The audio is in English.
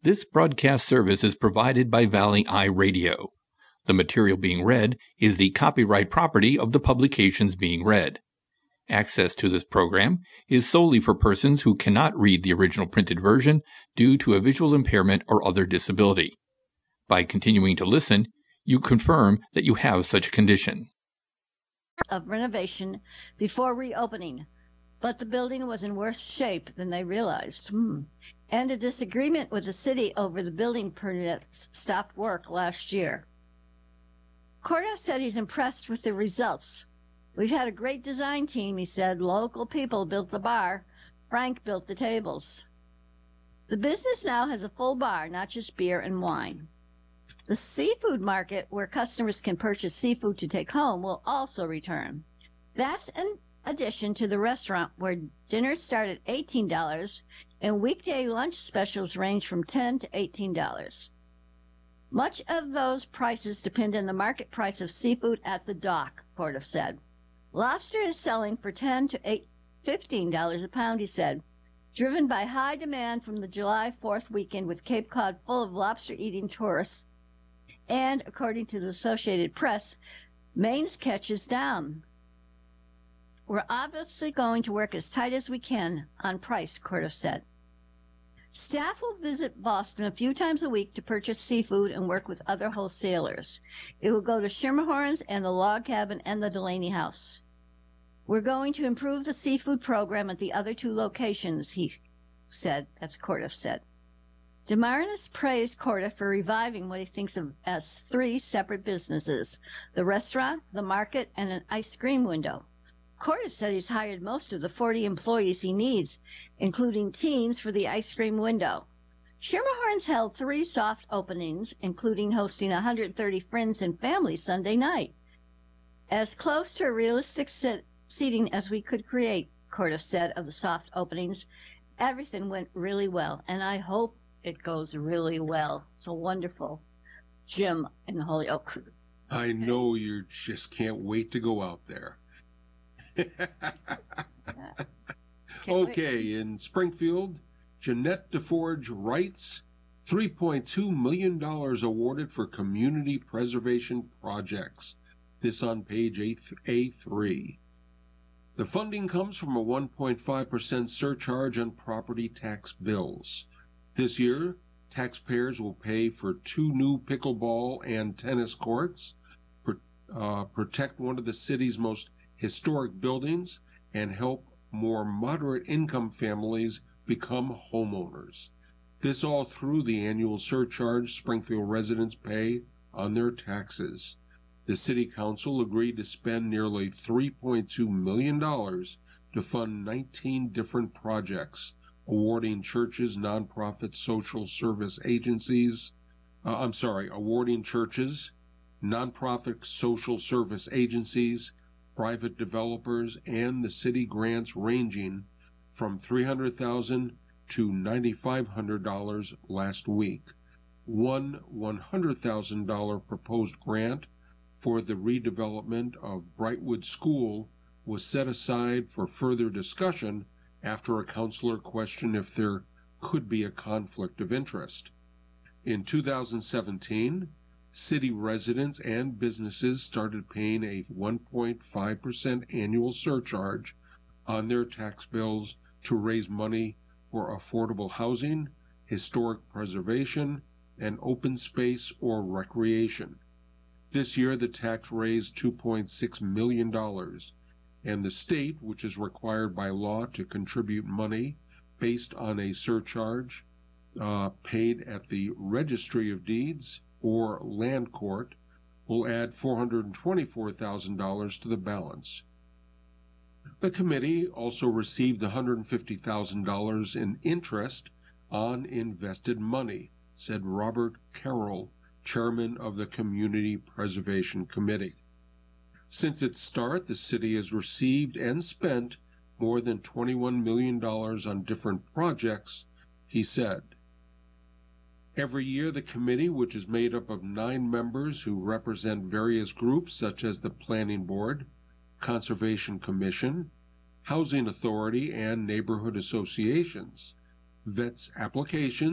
This broadcast service is provided by Valley Eye Radio. The material being read is the copyright property of the publications being read. Access to this program is solely for persons who cannot read the original printed version due to a visual impairment or other disability. By continuing to listen, you confirm that you have such a condition. Of renovation before reopening, but the building was in worse shape than they realized. And a disagreement with the city over the building permits stopped work last year. Korda said he's impressed with the results. We've had a great design team, he said. Local people built the bar. Frank built the tables. The business now has a full bar, not just beer and wine. The seafood market, where customers can purchase seafood to take home, will also return. That's in addition to the restaurant, where dinners start at $18 and weekday lunch specials range from $10 to $18. Much of those prices depend on the market price of seafood at the dock, Korda said. Lobster is selling for $10 to $15 a pound, he said, driven by high demand from the July 4th weekend with Cape Cod full of lobster-eating tourists. And, according to the Associated Press, Maine's catch is down. We're obviously going to work as tight as we can on price, Korda said. Staff will visit Boston a few times a week to purchase seafood and work with other wholesalers. It will go to Schermerhorn's and the Log Cabin and the Delaney House. We're going to improve the seafood program at the other two locations, he said. That's Korda said. DeMarinis praised Korda for reviving what he thinks of as three separate businesses: the restaurant, the market, and an ice cream window. Korda said he's hired most of the 40 employees he needs, including teams for the ice cream window. Schermerhorn's held 3 soft openings, including hosting 130 friends and family Sunday night. As close to a realistic seating as we could create, Korda said of the soft openings. Everything went really well, and I hope it goes really well. It's a wonderful gym in Holyoke. I know you just can't wait to go out there. Okay, in Springfield, Jeanette DeForge writes, $3.2 million awarded for community preservation projects. This on page A3. The funding comes from a 1.5% surcharge on property tax bills. This year, taxpayers will pay for 2 new pickleball and tennis courts, protect one of the city's most historic buildings, and help more moderate income families become homeowners. This all through the annual surcharge Springfield residents pay on their taxes. The City Council agreed to spend nearly $3.2 million to fund 19 different projects, awarding churches, nonprofit social service agencies, private developers, and the city grants ranging from $300,000 to $9,500 last week. One $100,000 proposed grant for the redevelopment of Brightwood School was set aside for further discussion after a counselor questioned if there could be a conflict of interest. In 2017, city residents and businesses started paying a 1.5% annual surcharge on their tax bills to raise money for affordable housing, historic preservation, and open space or recreation. This year, the tax raised $2.6 million, and the state, which is required by law to contribute money based on a surcharge paid at the Registry of Deeds or Land Court, will add $424,000 to the balance. The committee also received $150,000 in interest on invested money, said Robert Carroll, chairman of the Community Preservation Committee. Since its start, the city has received and spent more than $21 million on different projects, he said. Every year, the committee, which is made up of 9 members who represent various groups such as the Planning Board, Conservation Commission, Housing Authority, and neighborhood associations, vets applications